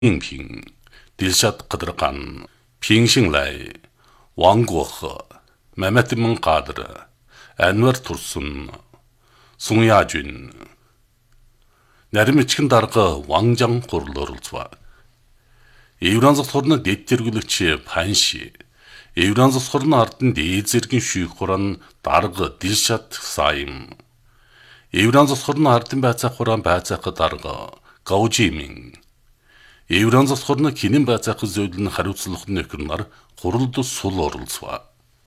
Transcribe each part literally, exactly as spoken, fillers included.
平Dilshad Qadırgan Pingshinlay Wangguo Mehmet İmin Kadir Enver Tursun Sungya Jun Нарим ичгэн дарга Ванжан хурлуулцва. Евранзах хорны дэттэргүүлэгч Панши. Евранзах хорны ардын дээд зэргийн шүйх хуран дарга Dilshad Saim. Евранзах хорны ардын байцаах хуран байцаах дарга Гаужимин. Евранзах хорны кинэн байцаах зөөлн хариуцлах нөхөрнөр хуралд сул оролцва.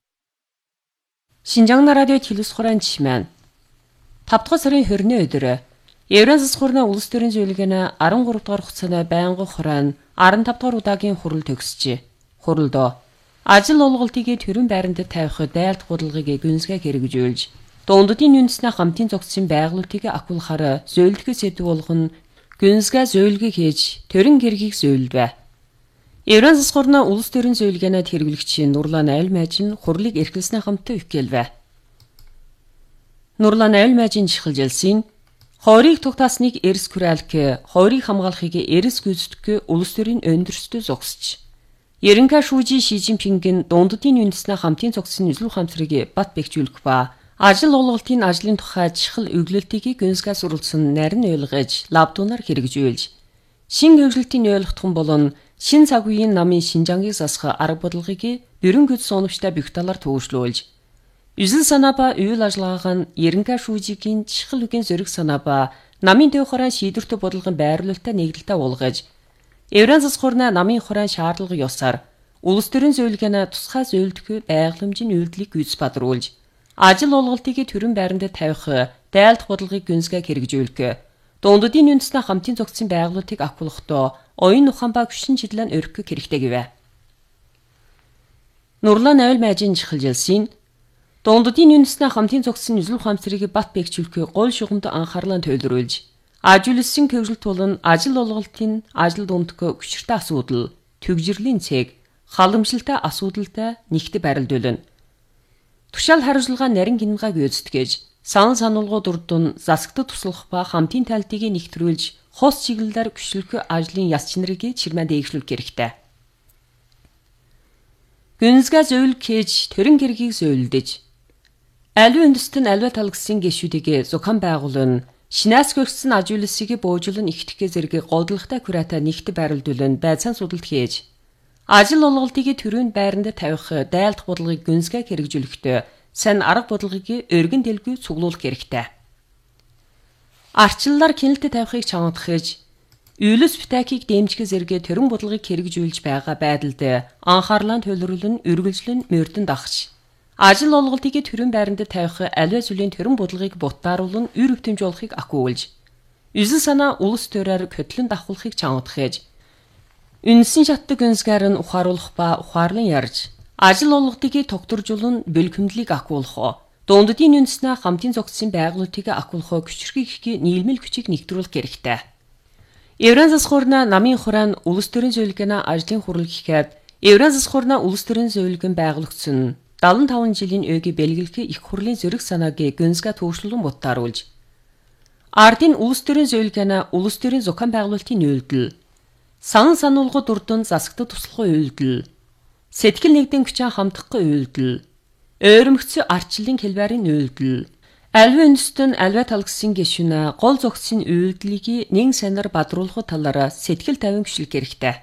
Шинжаан радио телевиз хуран чимэн. тавдугаар сарын хорны өдөр Евразис хурны улс төрийн зөвлөгөөний арван гурав дахь хугацааны байнгын хураан арван тавд дахь удаагийн хурал төгсжээ. Хуралд ажил олголтыг төрийн байранд тавих дайлт худалдааг гүнзгий хэрэгжүүлж, дунддын үндэснээ хамтын зохицсон байгууллагыг агуулахаар зөвлөгөө сэдв болгон гүнзгий зөвлөгөө хийж төрийн хэргийг зөвлөв. Евразис хурны улс төрийн зөвлөгөөний хэрэглэгч Нурлан Айлмайжин хурлыг эрхлэснээ хамтаа өвгөлв. Нурлан Айлмайжин чихэлжилсэн Хорийг тугтаасныг эрс күрэлк, хорийг хамгаалахыг эрс гүйцэтгэх улс төрийн өндөртөө зогсож. Ерөнхий шүүжи Ши Жинпингийн дунддын үндэснээ хамтын зогссон нөлөө хамтрыг бат бэхжүүлэх ба ажил олголтын ажлын тухай чухал өглөлтийг гүнзгий суралцсан нарийн ойлгож, лабдунаар хэрэгжүүлж, шин хөгжлөлтийн ойлгохтон болон шин цаг үеийн намын Шинжаангийг засах арга бодлогыг бүрэн гүйц соновчтой бүх талаар төвөглүүлж, Үзэл санаа ба үйл ажиллагааг нь ерөнхий шүүжигийн чухал үгийн зориг санаа ба намын төв хорон шийдвэртэй бодлогын байрлалтай нэгдэлтэй уулгаж, Евразис хурны намын хорон шаардлага ёсоор улс төрийн зөвлөгөөний тусгай зөвлөдөх байгууламжийн үйлдэлийг гүйц бадруулж, ажил олголтыг төрийн байранд тавих дайлт бодлогыг гүнзгий хэрэгжүүлэх, дунддын үндэснээ хамтын зохицсон байгууллагыг агуулгахдаа оюун ухаан ба хүчин чиглэл өргөх хэрэгтэй гэв. Нурлан Айлмайжин чихэлжилсэн дунддын үндэснээ хамтын зохицсон нөлөө хамтрыг бат бэхжүүлэх гол шугамд анхаарлаа төвлөрүүлж, ажилчлсан хөгжил тулан ажил олголтын ажил дундх хүчиртэй асуудал, төгжрлийн цэг, халамжлалтай асуудалтай нэгт барилдуулна. Тушаал хариуцлага нарийн гингааг үүсгэж, сан сануулгууд урдун засагтад туслах ба хамтын талтыг нэгтрүүлж, хос чиглэлээр хүчлэх ажлын яс чинрыг чирмэн дээгшлүүлэх хэрэгтэй. Гүнзгий зөвлөх хийж төрийн хэргийг зөвлөдөж, Аливаа үндэстэн аливаа талгсан гишүүдийг зохион байгуулна, шинээс хөгжсөн ажилуулсыг буужилн ихтгэх зэрэг голдолтой курата нэгт байрлуулна, байцаан судалт хийж, ажил олголтыг төрийн байранд тавих дайлт бодлогыг гүнзгий хэрэгжүүлэхдээ сайн арга бодлогыг өргөн дэлгүү цуглуулах хэрэгтэй. Арчлалаар кинэлтэд тавихыг чамдахж, үйлс битакийг дэмжих зэрэг төрийн бодлогыг хэрэгжүүлж байгаа байдалд анхаарлаа төвлөрүүлэн үргэлжлэн мөрдөн дагч, ажил олголтыг төрийн байранд тавих аливаа зүйлийн төрийн бодлогыг бутааруулан үр өвтөмжүүлэхийг агуулж, үзэл санаа улс төрөөр көтлөн давхуулахыг чамдахж, үнсэн шатдаг гүнзгийр нь ухааруулах ба ухаарлан ярьж, ажил олголтыг тогтворжуулан бэлгэмдлийг агуулах, дунддын үндэснээ хамтын зохицсон байгууллагыг агуулах хүчрхийг нийлмэл хүчийг нэгтрүүлэх хэрэгтэй. Евразис хурны намын хураан улс төрийн зөвлөгөөний ажлын хурал гэхэд Евразис хурны улс төрийн зөвлөгөөн байгуулагдсан дагалан таван жилийн өгийг бэлгэлэх их хурлын зэрэг санааг гүнзгий төвшлүүлэн бутааруулж, ардын улс төрийн зөвлөгөөний улс төрийн зохион байгуулалтын үйлдэл, сан сануулгууд урдун засагтад туслах үйлдэл, сэтгэл нэгдэн хүчин хамтгах үйлдэл, ойрмогцсон арчлалын хэлбэрийн үйлдэл, аливаа үндэстэн аливаа талгсан гишүүнээ гол зохицсон үйлдэлийг нэг санаар бадруулах талаар сэтгэл тавин хүчлэх хэрэгтэй.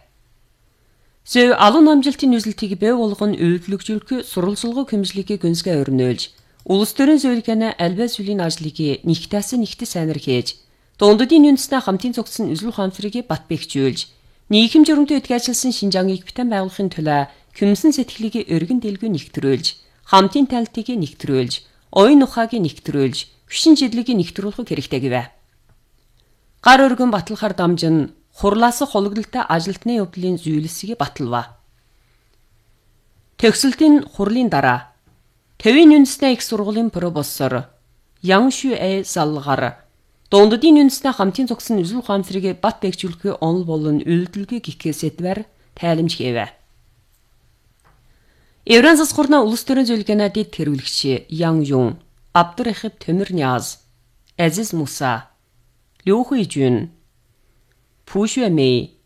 Зөв алуун амжилтын үзэлтийг бий болгон үйлдвэрлэгжүүлэх сурвалжлагын хэмжлэгийг гүнзгий өрнөөлж, улс төрийн зөвлөгөөний аливаа зүйлийн ажлыг нэгтээс нэгт сайнар хийж, дунддын үндэснээ хамтын зохицсон үзэл ухаанцрыг бат бэхжүүлж, нийгэм журамтай үдгээжилсэн Шинжаангийг битэн байгуулахын төлөө хүмсэн сэтгэлийг өргөн дэлгүү нэгтрүүлж, хамтын талтыг нэгтрүүлж, оюун ухааг нэгтрүүлж, хүчин чиглэлийг нэгтрүүлэх хэрэгтэй гэв. Гар өргөн батлахаар дамжин хурлаас хологдолтой ажилтны явдлын зүйлсийг баталва. Төгсөлтийн хурлын дараа Төвийн үндэснээ их сургуулийн профессор Ян Шу Э залгаар дунддын үндэснээ хамтын зохицсон үзэл ухаанцрыг бат бэхжүүлэх онол болон үйлдэлгийг гихээсэдвэр тайламж хийв. Евразис хурны улс төрийн зөвлөгөөний дэд хэрэглэгч Ян Юн, Абдурахип Төмөрняз, Азиз Муса, Лю Хуйжун, Пушуэмэй